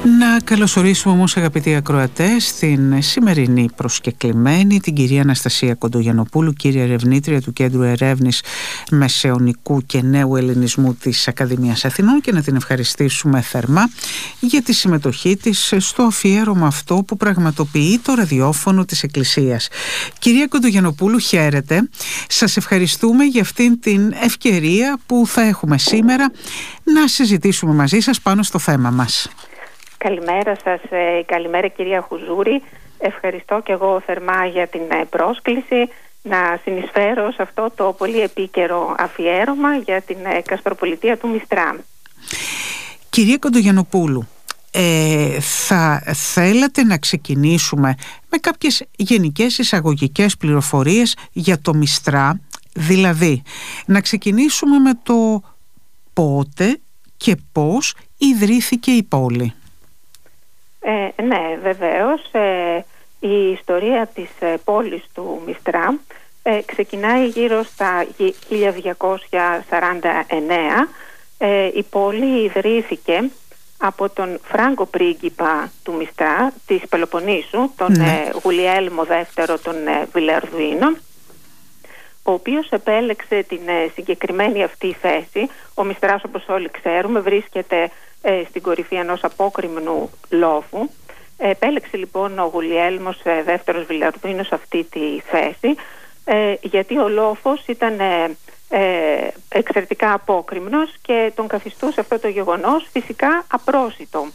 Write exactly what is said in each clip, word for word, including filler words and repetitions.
Να καλωσορίσουμε όμως, αγαπητοί ακροατές, την σημερινή προσκεκλημένη, την κυρία Αναστασία Κοντογιαννοπούλου, κύρια ερευνήτρια του Κέντρου Ερεύνης Μεσαιωνικού και Νέου Ελληνισμού της Ακαδημίας Αθηνών, και να την ευχαριστήσουμε θερμά για τη συμμετοχή της στο αφιέρωμα αυτό που πραγματοποιεί το ραδιόφωνο της Εκκλησίας. Κυρία Κοντογιαννοπούλου, χαίρετε. Σας ευχαριστούμε για αυτήν την ευκαιρία που θα έχουμε σήμερα να συζητήσουμε μαζί σας πάνω στο θέμα μας. Καλημέρα σας, καλημέρα κυρία Χουζούρη. Ευχαριστώ και εγώ θερμά για την πρόσκληση να συνεισφέρω σε αυτό το πολύ επίκαιρο αφιέρωμα για την Καστροπολιτεία του Μυστρά. Κυρία Κοντογιαννοπούλου, ε, θα θέλατε να ξεκινήσουμε με κάποιες γενικές εισαγωγικές πληροφορίες για το Μυστρά, δηλαδή να ξεκινήσουμε με το πότε και πώς ιδρύθηκε η πόλη. Ε, ναι, βεβαίως. Ε, η ιστορία της ε, πόλης του Μυστρά ε, ξεκινάει γύρω στα χίλια διακόσια σαράντα εννέα. Ε, η πόλη ιδρύθηκε από τον Φράγκο πρίγκιπα του Μυστρά της Πελοποννήσου, τον ναι. ε, Γουλιέλμο δεύτερο τον ε, Βιλερδουίνο, ο οποίος επέλεξε την ε, συγκεκριμένη αυτή θέση. Ο Μυστράς, όπως όλοι ξέρουμε, βρίσκεται ε, στην κορυφή ενός απόκρημνου λόφου. Ε, επέλεξε λοιπόν ο Γουλιέλμος ε, δεύτερος Βιλερδουίνος αυτή τη θέση, ε, γιατί ο λόφος ήταν ε, ε, εξαιρετικά απόκρημνος και τον καθιστούσε αυτό το γεγονός φυσικά απρόσιτο.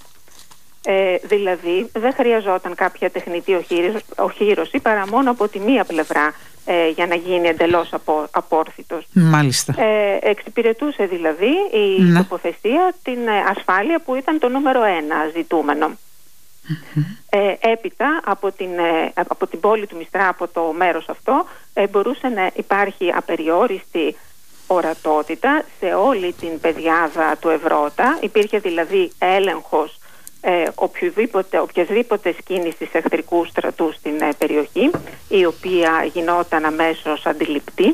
Ε, δηλαδή δεν χρειαζόταν κάποια τεχνητή οχύρωση παρά μόνο από τη μία πλευρά ε, για να γίνει εντελώς απο, απόρθητος. Μάλιστα. Ε, εξυπηρετούσε δηλαδή η ναι. τοποθεσία την ασφάλεια που ήταν το νούμερο ένα ζητούμενο. Mm-hmm. Ε, έπειτα από την, ε, από την πόλη του Μυστρά, από το μέρος αυτό, ε, μπορούσε να υπάρχει απεριόριστη ορατότητα σε όλη την πεδιάδα του Ευρώτα. Υπήρχε δηλαδή έλεγχος Ε, οποιοδήποτε, οποιασδήποτε κίνησης εχθρικού στρατού στην ε, περιοχή, η οποία γινόταν αμέσως αντιληπτή,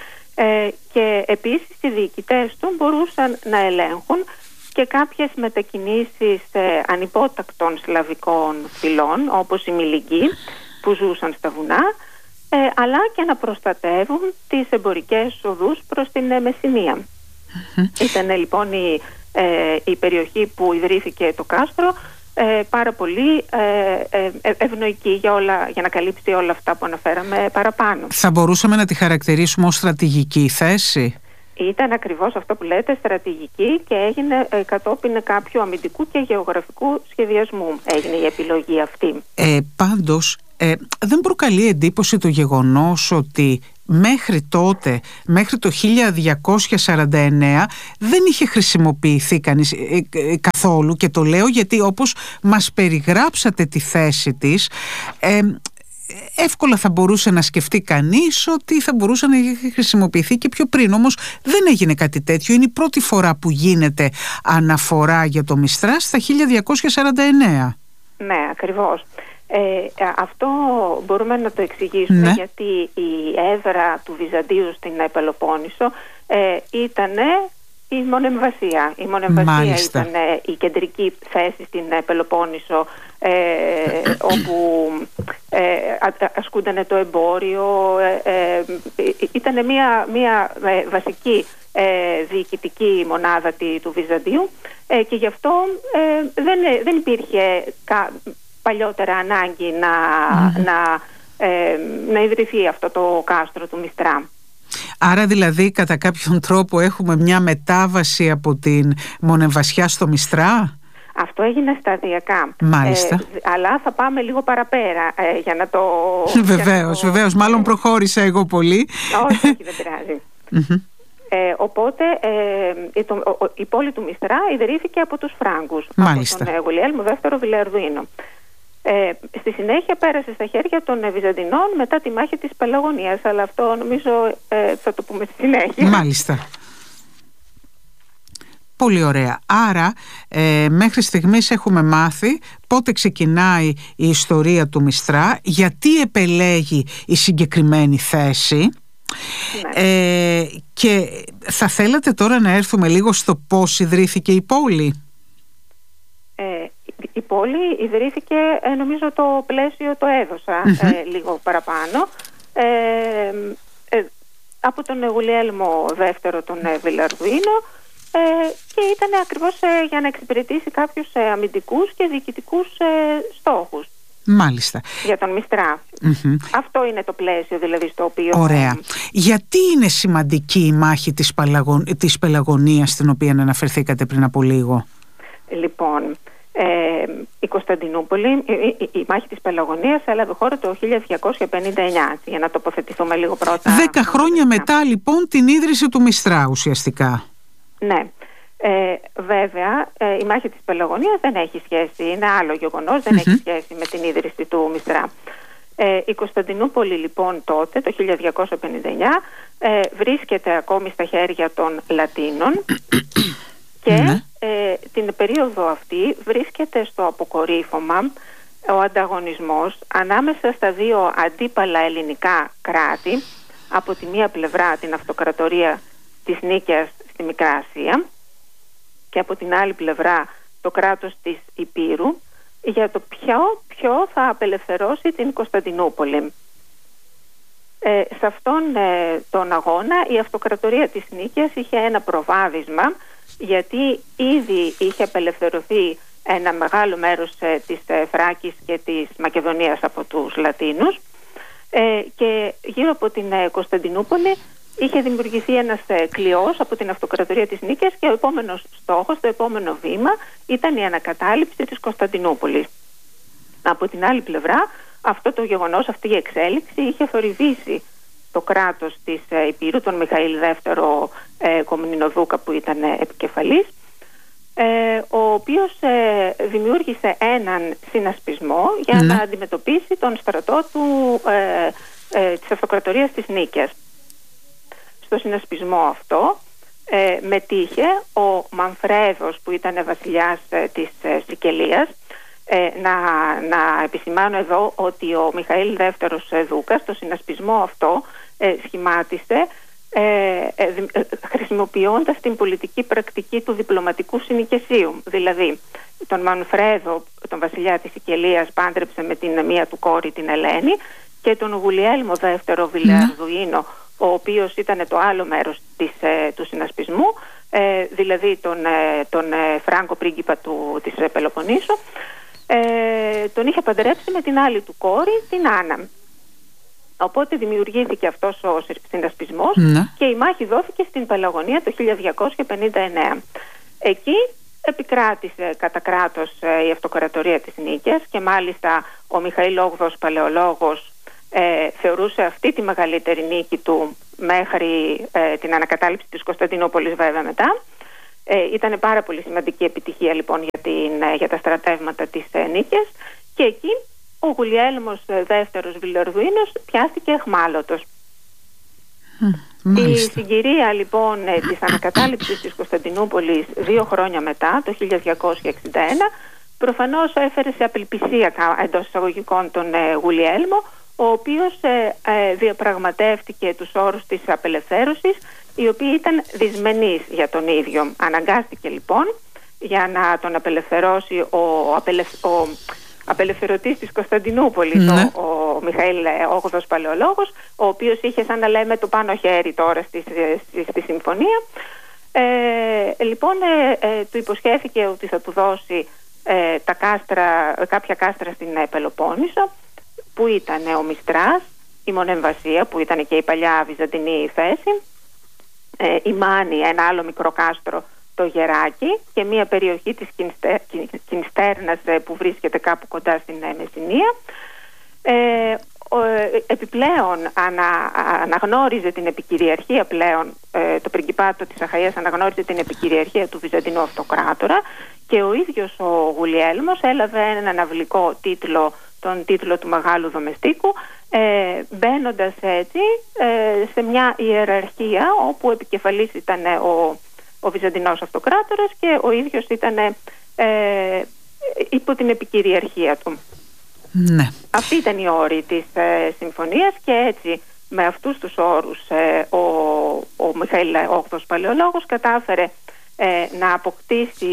ε, και επίσης οι διοικητές του μπορούσαν να ελέγχουν και κάποιες μετακινήσεις ε, ανυπότακτων σλαβικών φυλών, όπως οι Μιλιγκοί που ζούσαν στα βουνά, ε, αλλά και να προστατεύουν τις εμπορικές οδούς προς την ε, Μεσσηνία. Mm-hmm. Ήταν λοιπόν η Ε, η περιοχή που ιδρύθηκε το κάστρο ε, πάρα πολύ ε, ε, ευνοϊκή για, όλα, για να καλύψει όλα αυτά που αναφέραμε παραπάνω. Θα μπορούσαμε να τη χαρακτηρίσουμε ως στρατηγική θέση? Ήταν ακριβώς αυτό που λέτε, στρατηγική, και έγινε ε, κατόπιν κάποιου αμυντικού και γεωγραφικού σχεδιασμού έγινε η επιλογή αυτή. Ε, πάντως ε, δεν προκαλεί εντύπωση το γεγονός ότι μέχρι τότε, μέχρι το χίλια διακόσια σαράντα εννέα δεν είχε χρησιμοποιηθεί κανείς ε, ε, καθόλου, και το λέω γιατί όπως μας περιγράψατε τη θέση της, ε, εύκολα θα μπορούσε να σκεφτεί κανείς ότι θα μπορούσε να έχει χρησιμοποιηθεί και πιο πριν. Όμως δεν έγινε κάτι τέτοιο. Είναι η πρώτη φορά που γίνεται αναφορά για το Μυστρά στα χίλια διακόσια σαράντα εννέα. Ναι, ακριβώς. Ε, αυτό μπορούμε να το εξηγήσουμε, ναι. γιατί η έδρα του Βυζαντίου στην Πελοπόννησο ε, ήταν η Μονεμβασία. Η Μονεμβασία ήταν η κεντρική θέση στην Πελοπόννησο, ε, όπου ε, ασκούνταν το εμπόριο. Ε, ε, ήταν μια, μια βασική ε, διοικητική μονάδα του Βυζαντίου, ε, και γι' αυτό ε, δεν, δεν υπήρχε κα, παλιότερα ανάγκη να, mm-hmm. να, ε, να ιδρυθεί αυτό το κάστρο του Μυστρά. Άρα δηλαδή κατά κάποιον τρόπο έχουμε μια μετάβαση από την Μονεμβασιά στο Μυστρά? Αυτό έγινε σταδιακά. Μάλιστα. Ε, αλλά θα πάμε λίγο παραπέρα ε, για να το... Βεβαίως, το... βεβαίως. Μάλλον προχώρησα εγώ πολύ. Όχι, όχι, δεν πειράζει. Mm-hmm. Ε, οπότε ε, το, ο, η πόλη του Μυστρά ιδρύθηκε από τους Φράγκους. Μάλιστα. Από τον Γουλιέλμο δεύτερο Βιλερδουίνο. Ε, στη συνέχεια πέρασε στα χέρια των Βυζαντινών μετά τη μάχη της Πελαγωνίας, αλλά αυτό νομίζω ε, θα το πούμε στη συνέχεια. Μάλιστα. Πολύ ωραία. Άρα ε, μέχρι στιγμής έχουμε μάθει πότε ξεκινάει η ιστορία του Μυστρά, γιατί επελέγει η συγκεκριμένη θέση. Ναι. Ε, και θα θέλατε τώρα να έρθουμε λίγο στο πώς ιδρύθηκε η πόλη? Ε, η πόλη ιδρύθηκε, ε, νομίζω το πλαίσιο το έδωσα mm-hmm. ε, λίγο παραπάνω, ε, ε, από τον Γουλιέλμο δεύτερο τον ε, Βιλαρδουίνο, ε, και ήταν ακριβώς ε, για να εξυπηρετήσει κάποιους ε, αμυντικούς και διοικητικούς ε, στόχους. Μάλιστα. Για τον Μιστρά. Mm-hmm. Αυτό είναι το πλαίσιο δηλαδή στο οποίο... Ωραία. Γιατί είναι σημαντική η μάχη της, Παλαγων... της Πελαγωνίας, στην οποία αναφερθήκατε πριν από λίγο? Λοιπόν, ε, η Κωνσταντινούπολη, η, η, η μάχη της Πελαγωνίας έλαβε χώρο το χίλια διακόσια πενήντα εννιά, για να τοποθετηθούμε λίγο πρώτα. Δέκα χρόνια μετά λοιπόν την ίδρυση του Μιστρά ουσιαστικά. Ναι. Ε, βέβαια, ε, η μάχη της Πελαγωνίας δεν έχει σχέση, είναι άλλο γεγονός, δεν mm-hmm. έχει σχέση με την ίδρυση του Μιστρά. Ε, η Κωνσταντινούπολη λοιπόν τότε, το χίλια διακόσια πενήντα εννιά, ε, βρίσκεται ακόμη στα χέρια των Λατίνων και mm-hmm. ε, την περίοδο αυτή βρίσκεται στο αποκορύφωμα ο ανταγωνισμός ανάμεσα στα δύο αντίπαλα ελληνικά κράτη, από τη μία πλευρά την αυτοκρατορία της Νίκαιας στη Μικρά Ασία και από την άλλη πλευρά το κράτος της Υπήρου, για το ποιο, ποιο θα απελευθερώσει την Κωνσταντινούπολη. Ε, σε αυτόν ε, τον αγώνα η αυτοκρατορία της Νίκαιας είχε ένα προβάδισμα, γιατί ήδη είχε απελευθερωθεί ένα μεγάλο μέρος ε, της ε, Θράκης και της Μακεδονίας από τους Λατίνους, ε, και γύρω από την ε, Κωνσταντινούπολη είχε δημιουργηθεί ένας ε, κλειός από την αυτοκρατορία της Νίκαιας, και ο επόμενος στόχος, το επόμενο βήμα ήταν η ανακατάληψη της Κωνσταντινούπολης. Από την άλλη πλευρά, αυτό το γεγονός, αυτή η εξέλιξη είχε θορυβήσει το κράτος της ε, Υπήρου, τον Μιχαήλ δεύτερο ε, Κομνηνοδούκα, που ήταν ε, επικεφαλής, ε, ο οποίος ε, δημιούργησε έναν συνασπισμό για mm. να αντιμετωπίσει τον στρατό του, ε, ε, της αυτοκρατορίας της Νίκαιας. Στο συνασπισμό αυτό ε, μετήχε ο Μανφρέδος, που ήταν βασιλιάς ε, της ε, Σικελίας. Ε, να, να επισημάνω εδώ ότι ο Μιχαήλ δεύτερος ε, Δούκας το συνασπισμό αυτό ε, σχημάτισε ε, ε, ε, χρησιμοποιώντας την πολιτική πρακτική του διπλωματικού συνοικεσίου. Δηλαδή τον Μανφρέδο, τον βασιλιά της Σικελίας, πάντρεψε με την μία του κόρη, την Ελένη, και τον Γουλιέλμο δεύτερο Βιλαρδουίνο, ο οποίος ήταν το άλλο μέρος της, ε, του συνασπισμού, ε, δηλαδή τον, ε, τον ε, Φράγκο πρίγκιπα του, της ε, Πελοποννήσου, ε, τον είχε παντρέψει με την άλλη του κόρη, την Άννα. Οπότε δημιουργήθηκε αυτός ο συνασπισμός mm. και η μάχη δόθηκε στην Πελαγωνία το χίλια διακόσια πενήντα εννιά. Εκεί επικράτησε κατά κράτος ε, η αυτοκρατορία της Νίκαιας, και μάλιστα ο Μιχαήλ όγδοος Παλαιολόγος Ε, θεωρούσε αυτή τη μεγαλύτερη νίκη του μέχρι ε, την ανακατάληψη της Κωνσταντινούπολης, βέβαια μετά. Ε, ήταν πάρα πολύ σημαντική επιτυχία λοιπόν για, την, ε, για τα στρατεύματα της ε, Νίκαιας, και εκεί ο Γουλιέλμος ε, δεύτερος Βιλαρδουίνος πιάστηκε αιχμάλωτος. Mm, η συγκυρία λοιπόν ε, της ανακατάληψης της Κωνσταντινούπολης δύο χρόνια μετά, το χίλια διακόσια εξήντα ένα, προφανώς έφερε σε απελπισία εντός εισαγωγικών τον ε, Γουλιέλμο, ο οποίος ε, ε, διαπραγματεύτηκε τους όρους της απελευθέρωσης, οι οποίοι ήταν δυσμενείς για τον ίδιο. Αναγκάστηκε λοιπόν, για να τον απελευθερώσει ο, απελευ... ο απελευθερωτής της Κωνσταντινούπολης, ναι. ο, ο Μιχαήλ όγδοος Παλαιολόγος, ο οποίος είχε, σαν να λέμε, το πάνω χέρι τώρα στη, στη, στη συμφωνία. Ε, λοιπόν, ε, ε, του υποσχέθηκε ότι θα του δώσει ε, τα κάστρα, κάποια κάστρα στην ε, Πελοπόννησο, που ήταν ο Μιστράς, η Μονεμβασία, που ήταν και η παλιά βυζαντινή θέση, ε, η Μάνη, ένα άλλο μικρό κάστρο, το Γεράκι, και μια περιοχή της Κινστέρνας ε, που βρίσκεται κάπου κοντά στην ε, Μεσσηνία. Ε, ο, ε, επιπλέον ανα, αναγνώριζε την επικυριαρχία πλέον, ε, το πριγκιπάτο της Αχαΐας αναγνώριζε την επικυριαρχία του Βυζαντινού Αυτοκράτορα, και ο ίδιος ο Γουλιέλμος έλαβε έναν αναβλικό τίτλο, τον τίτλο του Μεγάλου Δομεστίκου, ε, μπαίνοντας έτσι ε, σε μια ιεραρχία όπου επικεφαλής ήταν ο, ο Βυζαντινός Αυτοκράτορας, και ο ίδιος ήταν ε, υπό την επικυριαρχία του. Ναι. Αυτή ήταν η όρη της ε, συμφωνίας, και έτσι με αυτούς τους όρους ε, ο, ο Μιχαήλ όγδοος Παλαιολόγος κατάφερε ε, να αποκτήσει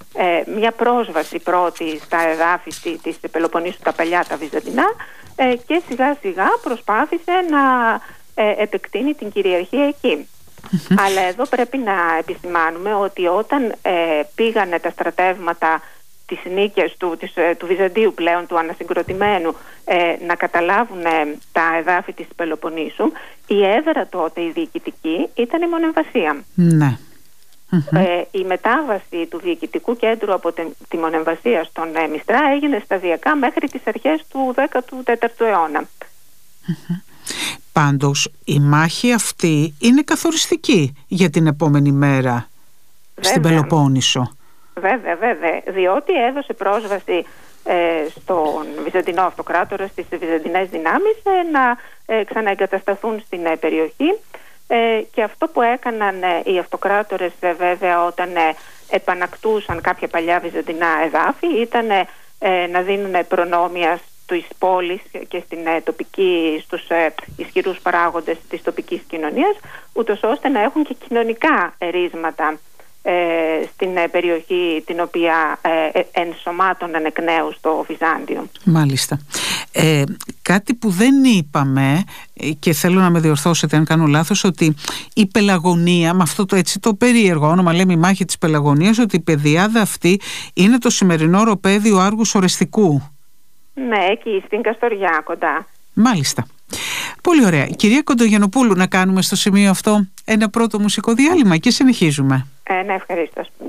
ε, μια πρόσβαση πρώτη στα εδάφη της Πελοποννήσου, τα παλιά, τα βυζαντινά, ε, και σιγά σιγά προσπάθησε να ε, επεκτείνει την κυριαρχία εκεί. Mm-hmm. Αλλά εδώ πρέπει να επισημάνουμε ότι όταν ε, πήγανε τα στρατεύματα τις νίκες του, της, του Βυζαντίου πλέον, του ανασυγκροτημένου, ε, να καταλάβουν ε, τα εδάφη της Πελοποννήσου, η έδρα τότε η διοικητική ήταν η Μονεμβασία. Ναι. Ε, η μετάβαση του διοικητικού κέντρου από τη, τη Μονεμβασία στον ε, Μιστρά έγινε σταδιακά μέχρι τις αρχές του δέκατου τέταρτου αιώνα. Mm-hmm. Πάντως η μάχη αυτή είναι καθοριστική για την επόμενη μέρα. Βέβαια. Στην Πελοπόννησο. Βέβαια, βέβαια, διότι έδωσε πρόσβαση ε, στον Βυζαντινό Αυτοκράτορα, στις βυζαντινές δυνάμεις, ε, να ε, ξαναεγκατασταθούν στην ε, περιοχή, ε, και αυτό που έκαναν ε, οι αυτοκράτορες ε, βέβαια όταν ε, επανακτούσαν κάποια παλιά βυζαντινά εδάφη ήταν ε, να δίνουν προνόμια της πόλης και στην ε, τοπική, στους ε, ισχυρούς παράγοντες της τοπικής κοινωνίας, ούτως ώστε να έχουν και κοινωνικά ερίσματα ε, στην ε, περιοχή την οποία ε, ε, ενσωμάτωναν εκ νέου στο Βυζάντιο. Μάλιστα. Ε, κάτι που δεν είπαμε, και θέλω να με διορθώσετε αν κάνω λάθος, ότι η Πελαγωνία, με αυτό το έτσι το περίεργο όνομα, λέμε η μάχη της Πελαγωνίας, ότι η πεδιάδα αυτή είναι το σημερινό οροπέδιο Άργους Ορεστικού. Ναι, εκεί στην Καστοριά κοντά. Μάλιστα. Πολύ ωραία. Κυρία Κοντογιαννοπούλου, να κάνουμε στο σημείο αυτό ένα πρώτο μουσικό διάλειμμα και συνεχίζουμε. Ε, ναι, ευχαριστώ.